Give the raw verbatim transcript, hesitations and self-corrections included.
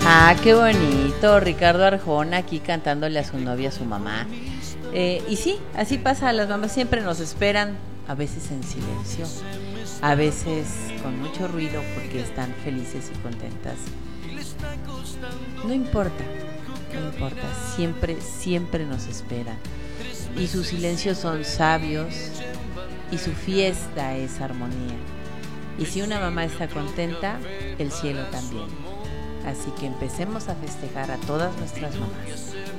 Ah, qué bonito, Ricardo Arjona aquí cantándole a su novia, a su mamá. Eh, y sí, así pasa, las mamás siempre nos esperan, a veces en silencio, a veces con mucho ruido porque están felices y contentas. No importa, no importa, siempre, siempre nos esperan. Y sus silencios son sabios y su fiesta es armonía. Y si una mamá está contenta, el cielo también. Así que empecemos a festejar a todas nuestras mamás.